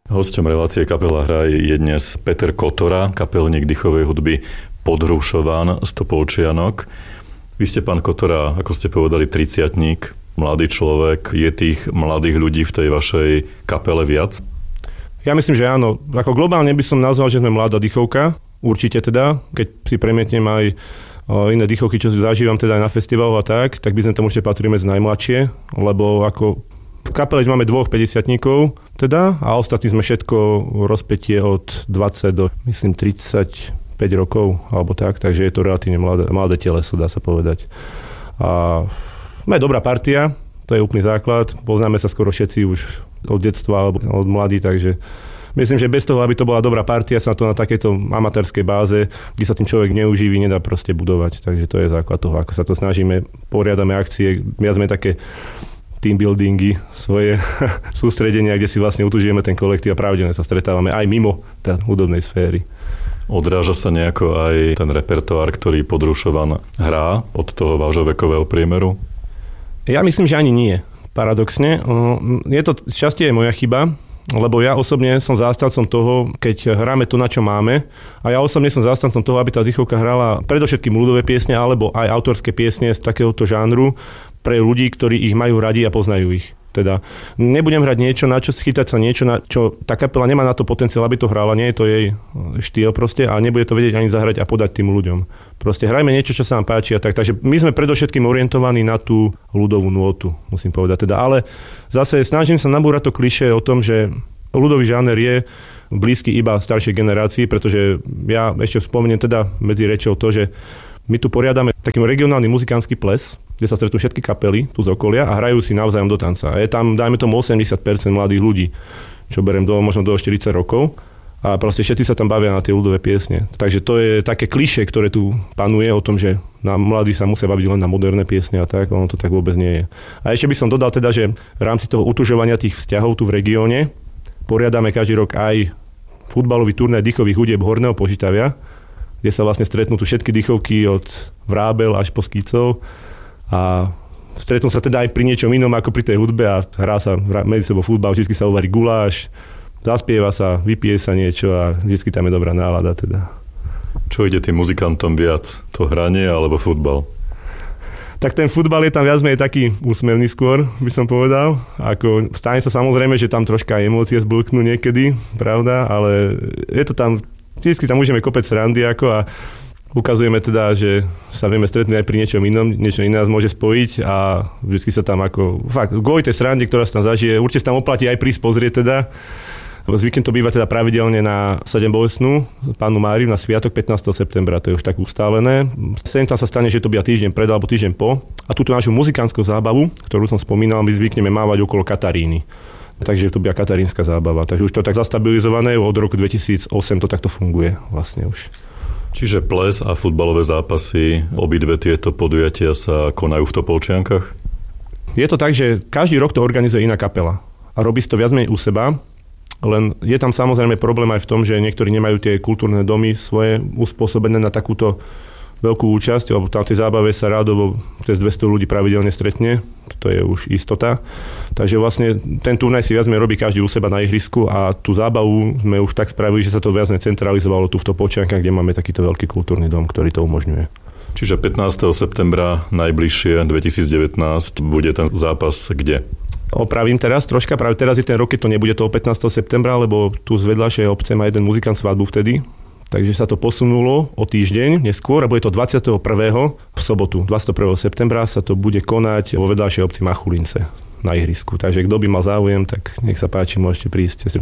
Hosťom relácie Kapela Hraj je dnes Peter Kotora, kapelník dýchovej hudby Podhrušovan z Topolčianok. Vy ste, pán Kotora, ako ste povedali, 30-tník, mladý človek. Je tých mladých ľudí v tej vašej kapele viac? Ja myslím, že áno. Ako globálne by som nazval, že sme mladá dýchovka. Určite teda, keď si premietnem aj iné dýchovky, čo zažívam teda aj na festivaloch a tak by sme tam určite patrili medzi najmladšie, lebo ako v kapele máme 2 50-tníkov teda a ostatní sme všetko rozpätie od 20 do myslím 35 rokov alebo tak, takže je to relatívne mladé teleso, dá sa povedať. A sme dobrá partia, to je úplný základ, poznáme sa skoro všetci už od detstva alebo od mladí, takže myslím, že bez toho, aby to bola dobrá partia, sa to na takejto amatérskej báze, kde sa tým človek neuživí, nedá proste budovať. Takže to je základ toho, ako sa to snažíme, poriadame akcie, viac sme také team buildingy, svoje sústredenia, kde si vlastne utužujeme ten kolektív a pravidelne sa stretávame aj mimo tej hudobnej sféry. Odráža sa nejako aj ten repertoár, ktorý Podhrušovan hrá od toho vášho vekového priemeru? Ja myslím, že ani nie. Paradoxne. Je to častie je moja chyba, lebo ja osobne som zástancom toho, keď hráme to, na čo máme. A ja osobne som zástancom toho, aby tá dýchovka hrala predovšetkým ľudové piesne alebo aj autorské piesne z takéhoto žánru pre ľudí, ktorí ich majú radi a poznajú ich. Teda nebudem hrať niečo, na čo schytať sa niečo, na čo tá kapela nemá na to potenciál, aby to hrala, nie je to jej štýl proste a nebude to vedieť ani zahrať a podať tým ľuďom. Proste hrajme niečo, čo sa nám páči a tak. Takže my sme predovšetkým orientovaní na tú ľudovú nôtu, musím povedať teda. Ale zase snažím sa nabúrať to klišé o tom, že ľudový žáner je blízky iba staršej generácii, pretože ja ešte spomeniem teda medzi rečou to, že my tu poriadame taký regionálny muzikánsky ples, kde sa stretnú všetky kapely tu z okolia a hrajú si navzájom do tanca. A je tam, dajme tomu, 80% mladých ľudí, čo beriem možno do 40 rokov. A proste všetci sa tam bavia na tie ľudové piesne. Takže to je také klišé, ktoré tu panuje o tom, že mladí sa musia baviť len na moderné piesne a tak, ono to tak vôbec nie je. A ešte by som dodal teda, že v rámci toho utužovania tých vzťahov tu v regióne poriadame každý rok aj futbalový turnaj dýchových hudieb Horného Požitavia, kde sa vlastne stretnú tu všetky dýchovky od Vrábel až po Skicov a stretnú sa teda aj pri niečom inom ako pri tej hudbe a hrá sa medzi sebou futbal, vždy sa uvarí guláš, zaspieva sa, vypije sa niečo a vždy tam je dobrá nálada teda. Čo ide tým muzikantom viac? To hranie alebo futbal? Tak ten futbal je tam viac menej taký úsmevný skôr, by som povedal. Ako stane sa samozrejme, že tam troška emócie zblknú niekedy, pravda, ale je to tam vždy tam môžeme kopec srandy a ukazujeme teda, že sa vieme stretnúť aj pri niečom inom, niečo iné nás môže spojiť a vždy sa tam ako fakt kvôli tej srande, ktorá sa tam zažije, určite sa tam oplatí aj prísť pozrieť teda. Zvyknem to bývať teda pravidelne na 7 bolestnú Pannu Máriu na sviatok 15. septembra, to je už tak ustálené. Sem tam sa stane, že to býva týždeň pred alebo týždeň po a túto našu muzikánskú zábavu, ktorú som spomínal, my zvykneme mávať okolo Kataríny. Takže to byla katarínska zábava. Takže už to tak zastabilizované, od roku 2008 to takto funguje vlastne už. Čiže ples a futbalové zápasy, obidve tieto podujatia sa konajú v Topolčiankach? Je to tak, že každý rok to organizuje iná kapela. A robí si to viac menej u seba, len je tam samozrejme problém aj v tom, že niektorí nemajú tie kultúrne domy svoje uspôsobené na takúto veľkú účasť, lebo tam v tej zábave sa rádovo cez 200 ľudí pravidelne stretne, to je už istota. Takže vlastne ten turnaj si viac menej robí každý u seba na ihrisku a tú zábavu sme už tak spravili, že sa to viac centralizovalo tu v Topolčiankach, kde máme takýto veľký kultúrny dom, ktorý to umožňuje. Čiže 15. septembra najbližšie 2019 bude ten zápas kde? Opravím teraz troška, práve teraz je ten rok, keď to nebude toho 15. septembra, lebo tu z vedľašej obce má jeden muzikant svadbu vtedy. Takže sa to posunulo o týždeň neskôr a bude to 21. v sobotu. 21. septembra sa to bude konať vo vedľajšej obci Machulince na ihrisku. Takže kto by mal záujem, tak nech sa páči, môžete prísť.